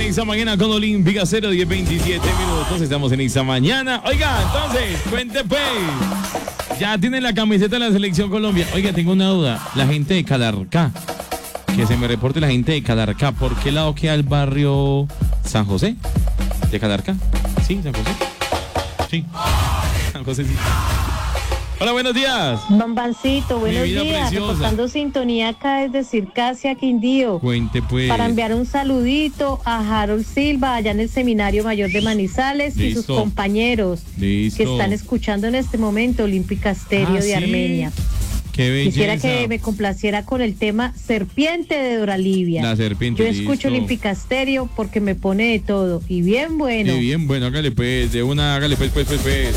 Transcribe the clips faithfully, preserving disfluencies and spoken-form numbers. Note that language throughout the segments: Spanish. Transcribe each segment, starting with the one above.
esta mañana con Olímpica, cero diez veintisiete minutos. Estamos en esta mañana. Oiga, entonces, cuente pues. Ya tienen la camiseta de la Selección Colombia. Oiga, tengo una duda. La gente de Calarcá. Que se me reporte la gente de Calarcá. ¿Por qué lado queda el barrio San José? ¿De Calarcá? Sí, San José. Sí. San José, sí. Hola, buenos días. Bombancito, buenos días. Preciosa. Reportando sintonía acá desde Circasia, Quindío. Cuente pues. Para enviar un saludito a Harold Silva, allá en el Seminario Mayor de Manizales. Listo. Y sus compañeros Listo. que están escuchando en este momento Olímpica Estéreo Ah, de ¿sí? Armenia. Qué belleza. Quisiera que me complaciera con el tema Serpiente de Dora Livia. La serpiente, Yo escucho listo. Olímpica Estéreo porque me pone de todo. Y bien bueno. Sí, bien, bueno, hágale pues, de una, hágale pues, pues, pues, pues.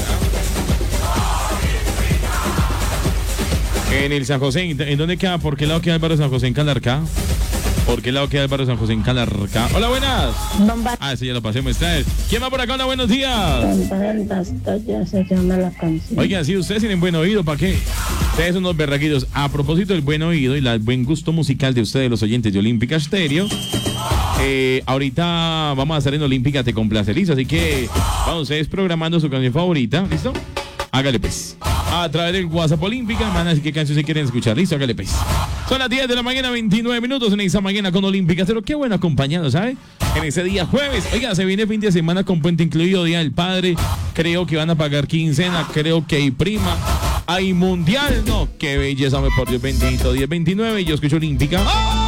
En el San José, ¿en dónde queda? ¿Por qué lado queda el barrio San José en Calarcá? ¿Por qué lado queda el barrio San José en Calarcá? Hola, buenas. Bomba. Ah, ese ya lo pasé, muestras. ¿Quién va por acá? Hola, buenos días. Ya se llama la canción. Oigan, si ustedes tienen buen oído, ¿para qué? Ustedes son unos berraquitos. A propósito del buen oído y el buen gusto musical de ustedes, los oyentes de Olímpica Estéreo, eh, ahorita vamos a estar en Olímpica Te Complace, listo. Así que vamos ustedes programando su canción favorita, ¿listo? Hágale pues. A través del WhatsApp Olímpica, man, así que canción se quieren escuchar, listo, hágale pues. Son las diez de la mañana, veintinueve minutos en esta mañana con Olímpica Estéreo. Qué bueno acompañado, ¿sabe? En ese día jueves. Oiga, se viene fin de semana con puente incluido, Día del Padre. Creo que van a pagar quincena, creo que hay prima. Hay mundial, no, qué belleza, me por Dios bendito. diez veintinueve, yo escucho Olímpica. ¡Oh!